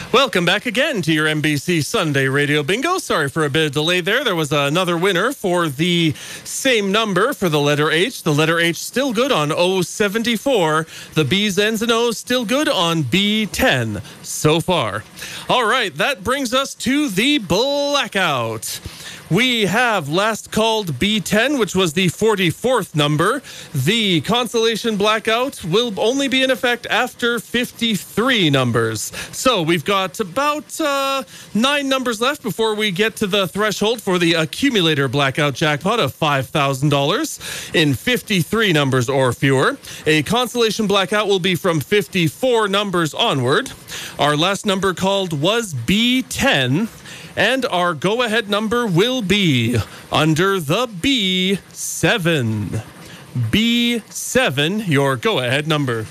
Welcome back again to your NBC Sunday Radio Bingo. Sorry for a bit of delay there. There was another winner for the same number for the letter H. The letter H still good on O74. The B's, N's, and O's still good on B10 so far. All right, that brings us to the blackout. We have last called B10, which was the 44th number. The consolation blackout will only be in effect after 53 numbers. So we've got about 9 numbers left before we get to the threshold for the accumulator blackout jackpot of $5,000 in 53 numbers or fewer. A consolation blackout will be from 54 numbers onward. Our last number called was B10. And our go-ahead number will be under the B7. B7, your go-ahead number.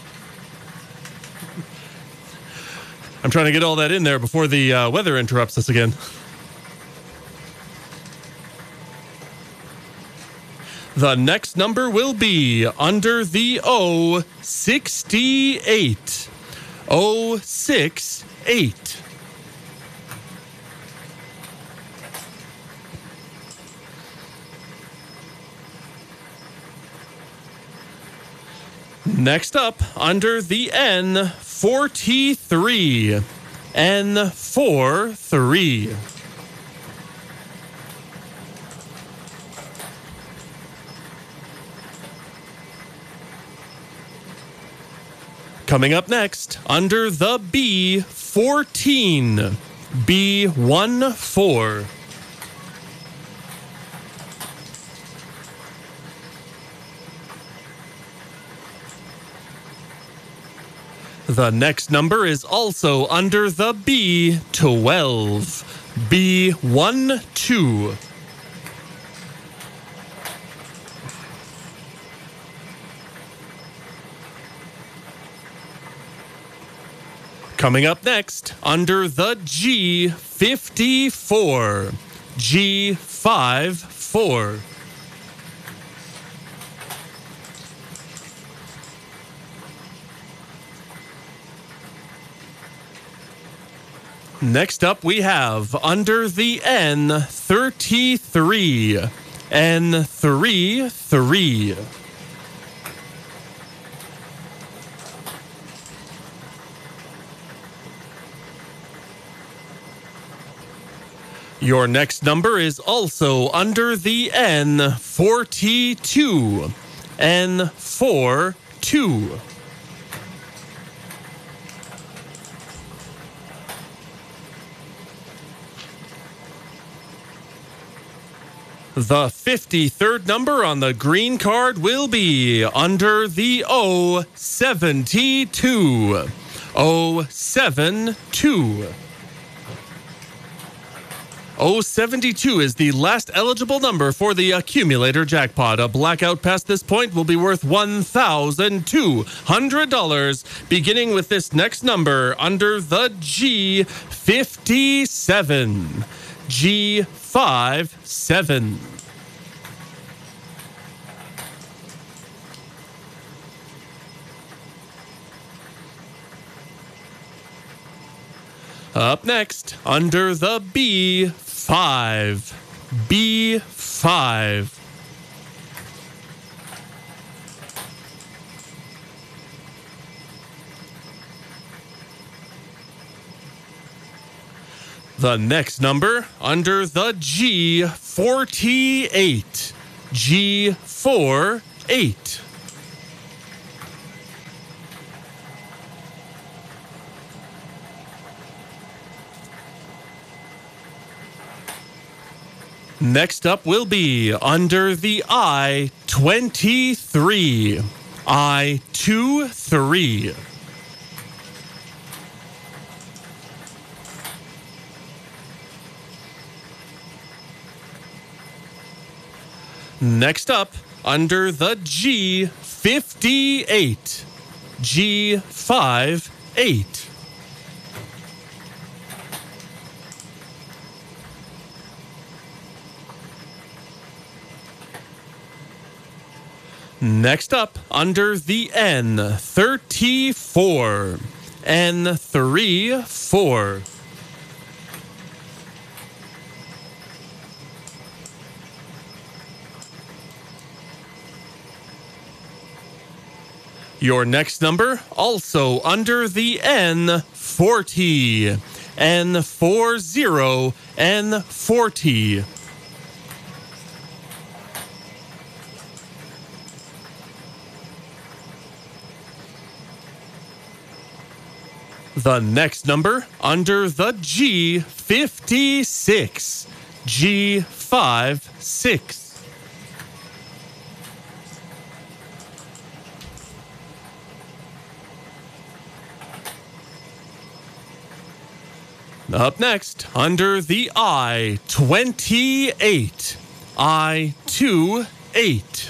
I'm trying to get all that in there before the weather interrupts us again. The next number will be under the O68. O68. Next up, under the N43. N43. Coming up next, under the B14. B14. The next number is also under the B12. B12. Coming up next, under the G54. G54. Next up, we have under the N33. N33. Your next number is also under the N42. N42. The 53rd number on the green card will be under the O72. O72. O72 is the last eligible number for the accumulator jackpot. A blackout past this point will be worth $1,200, beginning with this next number under the G57. G57. Up next, under the B5. B5. The next number under the G48. G48. Next up will be under the I23. I23. Next up, under the G58. G58. Next up, under the N34. N34. Your next number, also under the N, 40. N40, N40. The next number, under the G, 56. G56. Up next, under the I, 28. I28.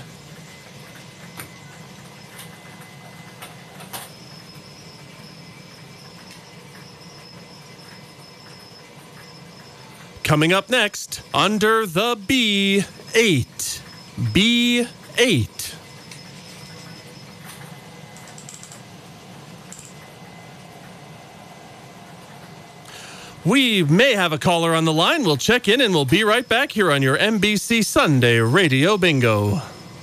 Coming up next, under the B, 8. B8. We may have a caller on the line. We'll check in and we'll be right back here on your NBC Sunday Radio Bingo.